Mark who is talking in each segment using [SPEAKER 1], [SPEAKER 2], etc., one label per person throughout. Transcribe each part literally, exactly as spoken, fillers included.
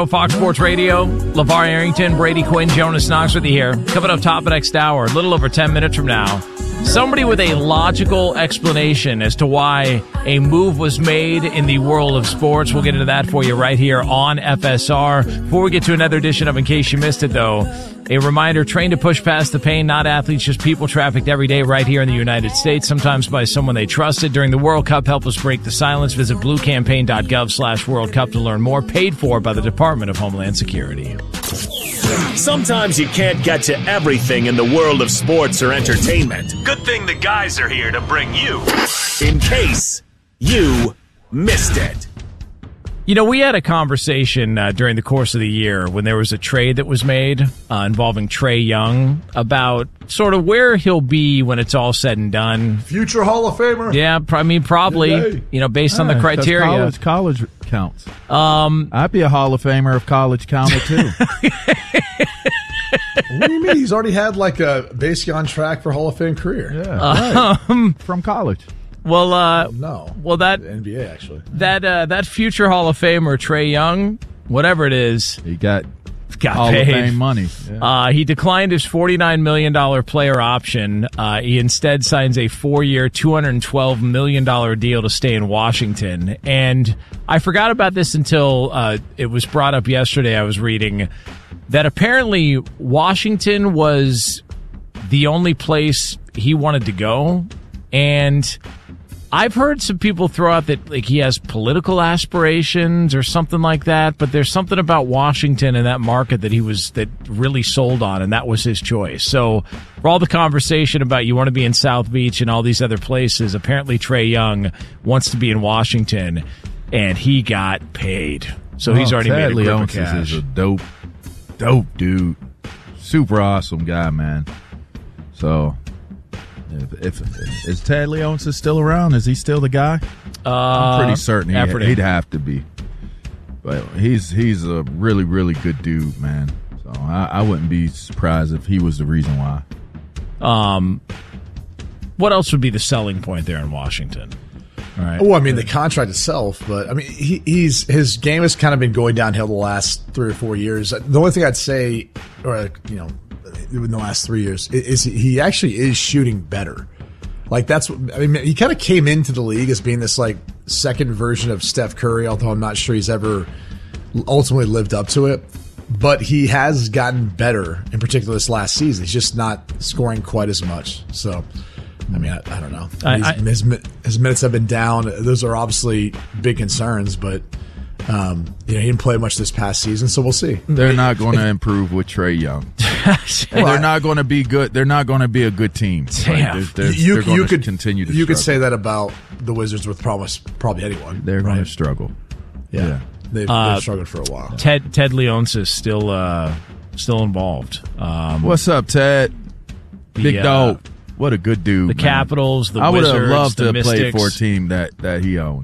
[SPEAKER 1] Fox Sports Radio, LeVar Arrington, Brady Quinn, Jonas Knox with you here. Coming up top of next hour, a little over ten minutes from now, somebody with a logical explanation as to why a move was made in the world of sports. We'll get into that for you right here on F S R. Before we get to another edition of In Case You Missed It, though, a reminder, train to push past the pain, not athletes, just people trafficked every day right here in the United States, sometimes by someone they trusted. During the World Cup, help us break the silence. Visit bluecampaign.gov slash World Cup to learn more. Paid for by the Department of Homeland Security.
[SPEAKER 2] Sometimes you can't get to everything in the world of sports or entertainment. Good thing the guys are here to bring you In Case You Missed It.
[SPEAKER 1] You know, we had a conversation uh, during the course of the year when there was a trade that was made uh, involving Trae Young about sort of where he'll be when it's all said and done.
[SPEAKER 3] Future Hall of Famer.
[SPEAKER 1] Yeah, I mean, probably, you know, based
[SPEAKER 4] yeah,
[SPEAKER 1] on the criteria.
[SPEAKER 4] College, college counts.
[SPEAKER 1] Um,
[SPEAKER 4] I'd be a Hall of Famer if college counted, too.
[SPEAKER 3] What do you mean? He's already had like a basically on track for Hall of Fame career.
[SPEAKER 4] Yeah, right. um, from college.
[SPEAKER 1] Well, uh,
[SPEAKER 3] no.
[SPEAKER 1] Well, that
[SPEAKER 3] N B A actually.
[SPEAKER 1] That uh, that future Hall of Famer Trae Young, whatever it is,
[SPEAKER 4] he got
[SPEAKER 1] got
[SPEAKER 4] Hall
[SPEAKER 1] paid.
[SPEAKER 4] of Fame money. Yeah.
[SPEAKER 1] Uh, he declined his forty-nine million dollars player option. Uh, he instead signs a four-year, two hundred twelve million dollars deal to stay in Washington. And I forgot about this until uh, it was brought up yesterday. I was reading that apparently Washington was the only place he wanted to go, and I've heard some people throw out that like he has political aspirations or something like that, but there's something about Washington and that market that he was that really sold on, and that was his choice. So for all the conversation about you want to be in South Beach and all these other places, apparently Trae Young wants to be in Washington, and he got paid. So oh, he's already
[SPEAKER 4] Ted
[SPEAKER 1] made a grip of
[SPEAKER 4] Leonsis
[SPEAKER 1] cash.
[SPEAKER 4] is a dope, dope dude. Super awesome guy, man. So If, if, if is Ted Leonsis still around? Is he still the guy?
[SPEAKER 1] Uh,
[SPEAKER 4] I'm pretty certain
[SPEAKER 1] he,
[SPEAKER 4] he'd, he'd have to be. But he's he's a really really good dude, man. So I, I wouldn't be surprised if he was the reason why.
[SPEAKER 1] Um, what else would be the selling point there in Washington? All right.
[SPEAKER 3] Oh, I mean the contract itself, but I mean he, he's his game has kind of been going downhill the last three or four years. The only thing I'd say, or you know. in the last three years, is he actually is shooting better. Like that's, I mean, he kind of came into the league as being this like second version of Steph Curry, although I'm not sure he's ever ultimately lived up to it. But he has gotten better, in particular this last season. He's just not scoring quite as much. So, I mean, I, I don't know. I, I, his, his minutes have been down. Those are obviously big concerns, but Um, you know, he didn't play much this past season, so we'll see.
[SPEAKER 4] They're not going to improve with Trae Young. And they're not going to be good. They're not going to be a good team.
[SPEAKER 1] Damn.
[SPEAKER 4] Like, they're, they're,
[SPEAKER 3] you
[SPEAKER 4] they're going
[SPEAKER 3] you
[SPEAKER 4] to
[SPEAKER 3] could
[SPEAKER 4] continue to
[SPEAKER 3] You
[SPEAKER 4] struggle.
[SPEAKER 3] could say that about the Wizards with probably, probably anyone.
[SPEAKER 4] They're
[SPEAKER 3] right?
[SPEAKER 4] going to struggle.
[SPEAKER 3] Yeah.
[SPEAKER 4] yeah.
[SPEAKER 3] They've,
[SPEAKER 1] uh,
[SPEAKER 3] they've struggled for a while.
[SPEAKER 1] Ted Ted Leonsis still uh, still involved. Um,
[SPEAKER 4] What's up, Ted?
[SPEAKER 1] the,
[SPEAKER 4] Big
[SPEAKER 1] uh,
[SPEAKER 4] dog. What a good dude.
[SPEAKER 1] The
[SPEAKER 4] man.
[SPEAKER 1] Capitals, the
[SPEAKER 4] I would
[SPEAKER 1] Wizards,
[SPEAKER 4] have loved
[SPEAKER 1] the
[SPEAKER 4] to have played
[SPEAKER 1] Mystics.
[SPEAKER 4] for a team that, that he owned.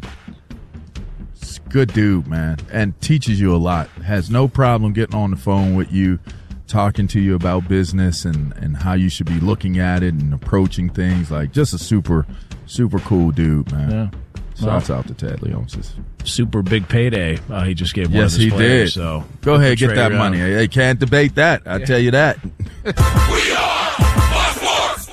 [SPEAKER 4] Good dude, man, and teaches you a lot. Has no problem getting on the phone with you, talking to you about business and, and how you should be looking at it and approaching things. Like, just a super, super cool dude, man.
[SPEAKER 1] Yeah.
[SPEAKER 4] Shouts
[SPEAKER 1] Well,
[SPEAKER 4] out to Ted Leonsis.
[SPEAKER 1] super big payday uh, he just gave one
[SPEAKER 4] Yes,
[SPEAKER 1] of his
[SPEAKER 4] he
[SPEAKER 1] players.
[SPEAKER 4] did.
[SPEAKER 1] So
[SPEAKER 4] Go ahead, get
[SPEAKER 1] Trae
[SPEAKER 4] that
[SPEAKER 1] Young.
[SPEAKER 4] money. They can't debate that. I tell you that.
[SPEAKER 2] We are Fox Sports.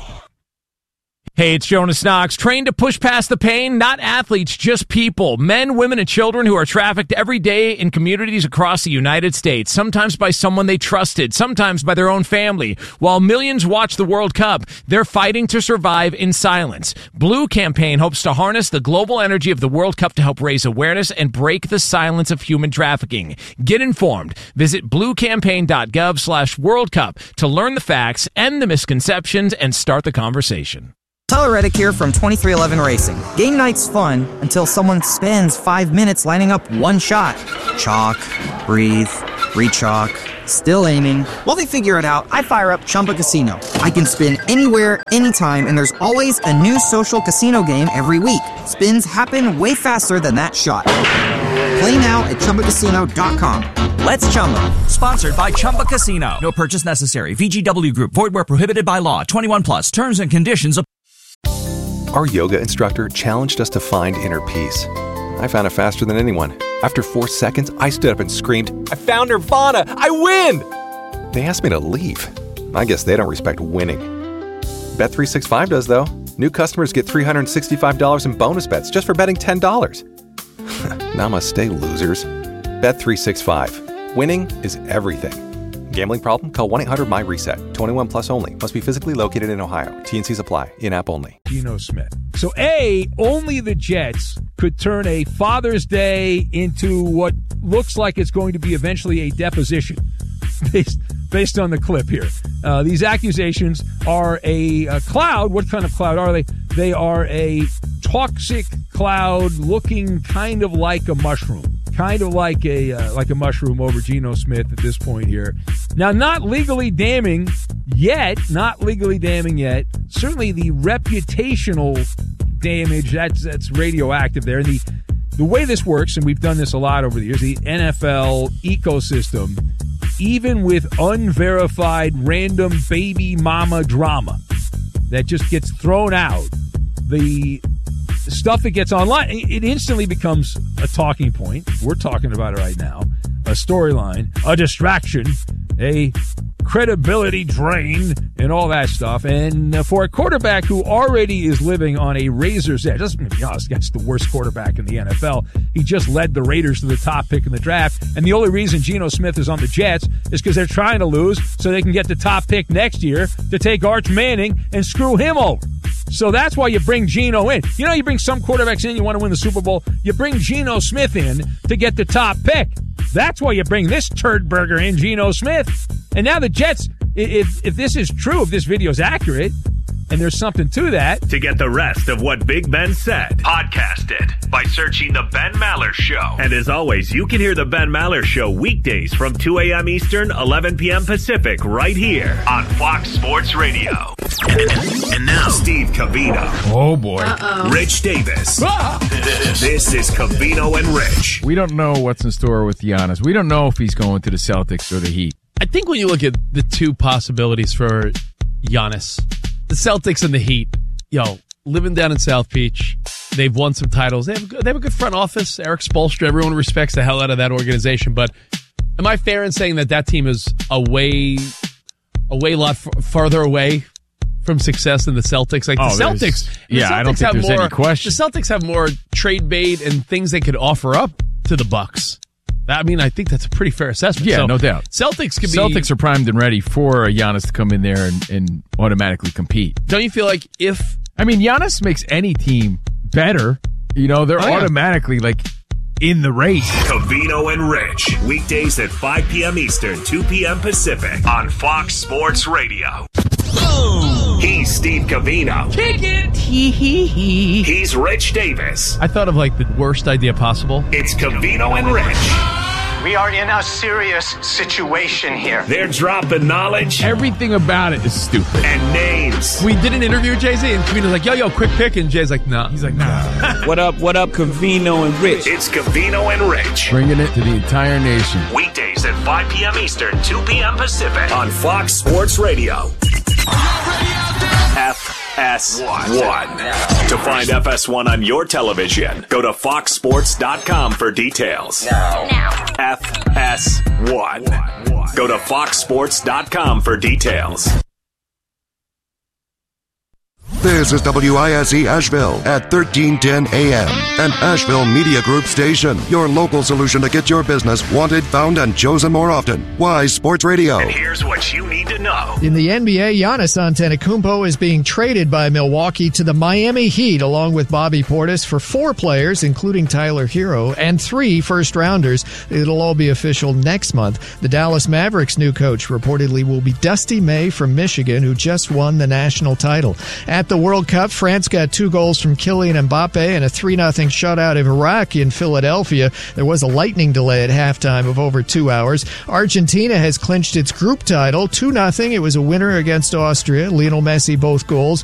[SPEAKER 1] Hey, it's Jonas Knox. Trained to push past the pain, not athletes, just people. Men, women, and children who are trafficked every day in communities across the United States, sometimes by someone they trusted, sometimes by their own family. While millions watch the World Cup, they're fighting to survive in silence. Blue Campaign hopes to harness the global energy of the World Cup to help raise awareness and break the silence of human trafficking. Get informed. Visit bluecampaign.gov slash World Cup to learn the facts, end the misconceptions, and start the conversation.
[SPEAKER 5] Tyler Reddick here from twenty-three eleven Racing. Game night's fun until someone spends five minutes lining up one shot. Chalk, breathe, re-chalk, still aiming. While they figure it out, I fire up Chumba Casino. I can spin anywhere, anytime, and there's always a new social casino game every week. Spins happen way faster than that shot. Play now at Chumba Casino dot com. Let's Chumba.
[SPEAKER 6] Sponsored by Chumba Casino. No purchase necessary. V G W Group. Void where prohibited by law. twenty-one plus. Terms and conditions apply.
[SPEAKER 7] Our yoga instructor challenged us to find inner peace. I found it faster than anyone. After four seconds, I stood up and screamed, I found Nirvana! I win! They asked me to leave. I guess they don't respect winning. Bet three sixty-five does, though. New customers get three hundred sixty-five dollars in bonus bets just for betting ten dollars. Namaste, losers. Bet three sixty-five. Winning is everything. Gambling problem? Call one eight hundred M Y reset. twenty-one plus only. Must be physically located in Ohio. T and Cs apply. In-app only.
[SPEAKER 8] Geno Smith. So, A, only the Jets could turn a Father's Day into what looks like it's going to be eventually a deposition based, based on the clip here. Uh, these accusations are a, a cloud. What kind of cloud are they? They are a toxic cloud looking kind of like a mushroom. Kind of like a uh, like a mushroom over Geno Smith at this point here. Now, not legally damning yet, not legally damning yet. Certainly the reputational damage, that's that's radioactive there. And the, the way this works, and we've done this a lot over the years, the N F L ecosystem, even with unverified random baby mama drama that just gets thrown out, the stuff that gets online, it instantly becomes a talking point. We're talking about it right now. A storyline, a distraction, a credibility drain, and all that stuff. And for a quarterback who already is living on a razor's edge, let's be honest, that's the worst quarterback in the N F L. He just led the Raiders to the top pick in the draft. And the only reason Geno Smith is on the Jets is because they're trying to lose so they can get the top pick next year to take Arch Manning and screw him over. So that's why you bring Geno in. You know, you bring some quarterbacks in, you want to win the Super Bowl. You bring Geno Smith in to get the top pick. That's why you bring this turd burger in, Geno Smith. And now the Jets, if if this is true, if this video is accurate, and there's something to that.
[SPEAKER 2] To get the rest of what Big Ben said, podcast it by searching The Ben Maller Show. And as always, you can hear The Ben Maller Show weekdays from two a.m. Eastern, eleven p.m. Pacific, right here on Fox Sports Radio. And now, Steve Covino.
[SPEAKER 1] Oh, boy.
[SPEAKER 9] Uh-oh.
[SPEAKER 2] Rich Davis. This is Covino and Rich.
[SPEAKER 1] We don't know what's in store with Giannis. We don't know if he's going to the Celtics or the Heat.
[SPEAKER 10] I think when you look at the two possibilities for Giannis, the Celtics and the Heat, yo, living down in South Beach, they've won some titles. They have, they have a good front office. Eric Spoelstra, everyone respects the hell out of that organization. But am I fair in saying that that team is a way, a way lot f- farther away from success than the Celtics? Like
[SPEAKER 1] oh,
[SPEAKER 10] the Celtics, the
[SPEAKER 1] yeah,
[SPEAKER 10] Celtics
[SPEAKER 1] I don't think
[SPEAKER 10] have
[SPEAKER 1] there's
[SPEAKER 10] more,
[SPEAKER 1] any question.
[SPEAKER 10] The Celtics have more trade bait and things they could offer up to the Bucks. I mean, I think that's a pretty fair assessment.
[SPEAKER 1] Yeah,
[SPEAKER 10] so,
[SPEAKER 1] no doubt.
[SPEAKER 10] Celtics could be.
[SPEAKER 1] Celtics are primed and ready for Giannis to come in there and, and automatically compete.
[SPEAKER 10] Don't you feel like if
[SPEAKER 1] I mean Giannis makes any team better, you know, they're
[SPEAKER 10] oh, yeah.
[SPEAKER 1] automatically like in the race.
[SPEAKER 2] Covino and Rich, weekdays at five p.m. Eastern, two p.m. Pacific on Fox Sports Radio. He's Steve Covino.
[SPEAKER 10] Kick it. Hee hee hee.
[SPEAKER 2] He's Rich Davis.
[SPEAKER 10] I thought of like the worst idea possible.
[SPEAKER 2] It's Covino and Rich.
[SPEAKER 11] We are in a serious situation here.
[SPEAKER 2] They're dropping knowledge.
[SPEAKER 1] Everything about it is stupid.
[SPEAKER 2] And names.
[SPEAKER 10] We did an interview with Jay-Z, and Covino's like, yo, yo, quick pick. And Jay's like, nah. He's like, nah.
[SPEAKER 12] What up, what up, Covino and Rich?
[SPEAKER 2] It's Covino and Rich.
[SPEAKER 1] Bringing it to the entire nation.
[SPEAKER 2] Weekdays at five p.m. Eastern, two p.m. Pacific on Fox Sports Radio. F S one. To find F S one on your television, go to fox sports dot com for details.
[SPEAKER 9] Now.
[SPEAKER 2] F S one. Go to fox sports dot com for details.
[SPEAKER 13] This is W I S E Asheville at thirteen ten A M, an Asheville Media Group station. Your local solution to get your business wanted, found, and chosen more often. Wise Sports Radio.
[SPEAKER 2] And here's what you need to know.
[SPEAKER 14] In the N B A, Giannis Antetokounmpo is being traded by Milwaukee to the Miami Heat along with Bobby Portis for four players, including Tyler Hero, and three first-rounders. It'll all be official next month. The Dallas Mavericks' new coach reportedly will be Dusty May from Michigan, who just won the national title. At the World Cup, France got two goals from Kylian Mbappe and a three nothing shutout of Iraq in Philadelphia. There was a lightning delay at halftime of over two hours. Argentina has clinched its group title, two nothing. It was a winner against Austria. Lionel Messi both goals.